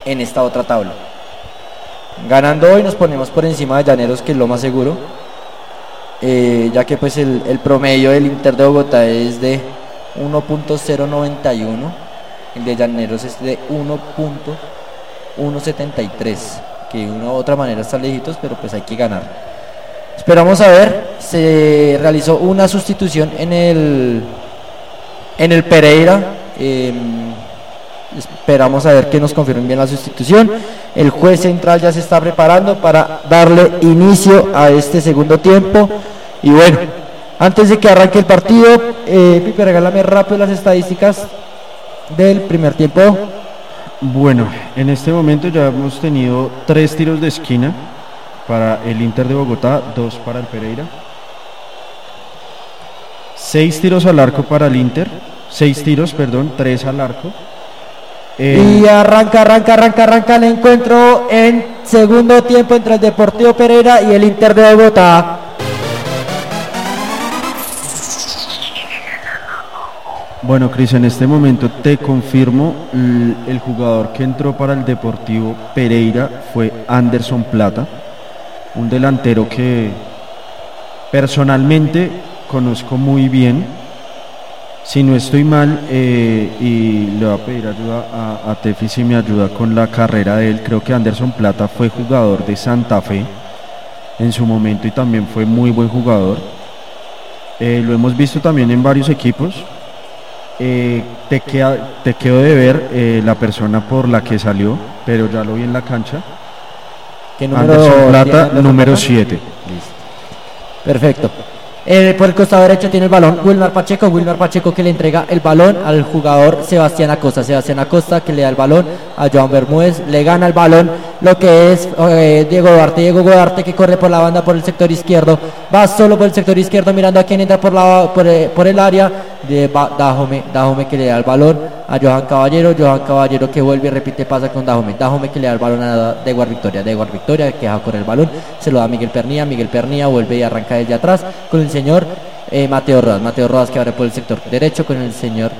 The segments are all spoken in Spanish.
en esta otra tabla. Ganando hoy nos ponemos por encima de Llaneros, que es lo más seguro, ya que pues el promedio del Inter de Bogotá es de 1.091, el de Llaneros es de 1.173, que de una u otra manera están lejitos, pero pues hay que ganar. Esperamos a ver. Se realizó una sustitución en el Pereira. Esperamos a ver que nos confirmen bien la sustitución. El juez central ya se está preparando para darle inicio a este segundo tiempo. Y bueno, antes de que arranque el partido, Pipe, regálame rápido las estadísticas del primer tiempo. Bueno, en este momento ya hemos tenido 3 tiros de esquina para el Inter de Bogotá, 2 para el Pereira. 6 tiros al arco para el Inter, 6 tiros, perdón, 3 al arco. Y arranca el encuentro en segundo tiempo entre el Deportivo Pereira y el Inter de Bogotá. Bueno, Cris, en este momento te confirmo, el jugador que entró para el Deportivo Pereira fue Anderson Plata, un delantero que personalmente conozco muy bien. Si no estoy mal, y le voy a pedir ayuda a Tefi si me ayuda con la carrera de él. Creo que Anderson Plata fue jugador de Santa Fe en su momento y también fue muy buen jugador. Lo hemos visto también en varios equipos. Te quedo de ver la persona por la que salió, pero ya lo vi en la cancha. ¿Qué número? Anderson Plata, número 7. Listo. Perfecto. Por el costado derecho tiene el balón Wilmar Pacheco que le entrega el balón al jugador Sebastián Acosta que le da el balón a Joan Bermúdez, le gana el balón lo que es Diego Duarte que corre por la banda por el sector izquierdo, va solo por el sector izquierdo mirando a quién entra por el área de Dajome que le da el balón a Johan Caballero que vuelve y repite, pasa con Dajome que le da el balón a Deguar Victoria que deja correr el balón, se lo da a Miguel Pernía vuelve y arranca desde atrás con el señor Mateo Rodas que abre por el sector derecho con el señor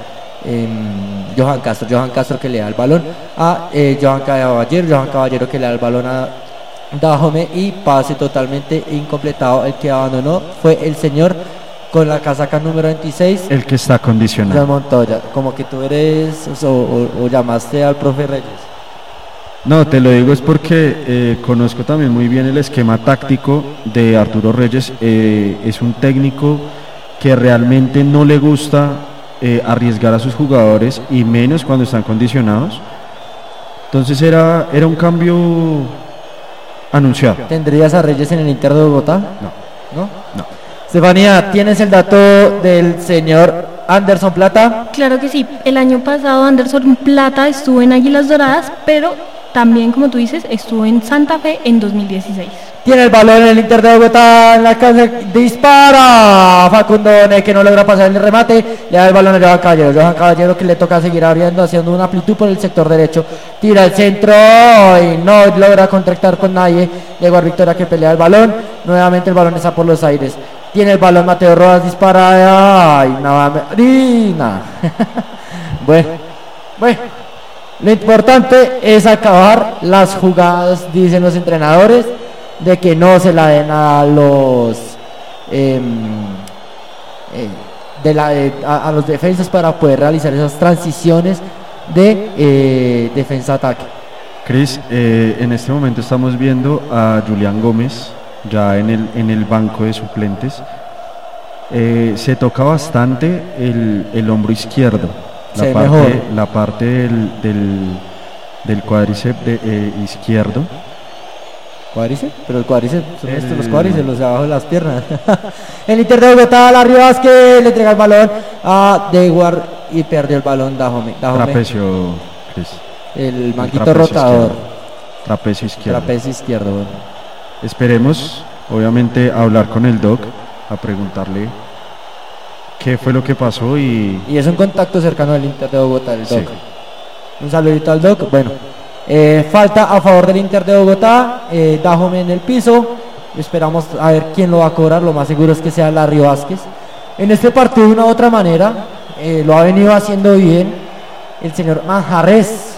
Johan Castro que le da el balón a Johan Caballero que le da el balón a Dajome y pase totalmente incompletado. El que abandonó fue el señor con la casaca número 26, el que está condicionado, John Montoya. Como que tú eres o llamaste al profe Reyes. No, te lo digo es porque conozco también muy bien el esquema táctico de Arturo Reyes. Es un técnico que realmente no le gusta arriesgar a sus jugadores y menos cuando están condicionados. Entonces era un cambio anunciado. ¿Tendrías a Reyes en el Inter de Bogotá? No. Estefanía, ¿tienes el dato del señor Anderson Plata? Claro que sí, el año pasado Anderson Plata estuvo en Águilas Doradas, pero también, como tú dices, estuvo en Santa Fe en 2016. Tiene el balón en el Inter de Bogotá, en la casa dispara Facundo Ney, que no logra pasar el remate, le da el balón a Johan Caballero que le toca seguir abriendo, haciendo una amplitud por el sector derecho, tira el centro y no logra contactar con nadie. Diego Victoria que pelea el balón, nuevamente el balón está por los aires. Tiene el balón Mateo Rodas, dispara. Ay, nada. Bueno. Lo importante es acabar las jugadas, dicen los entrenadores, de que no se la den a los a los defensas para poder realizar esas transiciones de defensa-ataque. Cris, en este momento estamos viendo a Julián Gómez ya en el banco de suplentes. Se toca bastante el hombro izquierdo, la parte del cuádriceps izquierdo. ¿Cuádriceps? Pero el cuádriceps son los cuádriceps, los de abajo de las piernas. El Inter de Bogotá, Larry Vázquez le entrega el balón a Deguar y perdió el balón Dajome. Trapecio, Chris. El manguito rotador. Trapecio izquierdo. Bueno. Esperemos, obviamente, hablar con el Doc, a preguntarle qué fue lo que pasó y es un contacto cercano del Inter de Bogotá, el Doc. Sí. Un saludito al Doc. Bueno, falta a favor del Inter de Bogotá, Dajome en el piso. Esperamos a ver quién lo va a cobrar. Lo más seguro es que sea Larry Vázquez. En este partido, de una u otra manera, lo ha venido haciendo bien el señor Manjarres.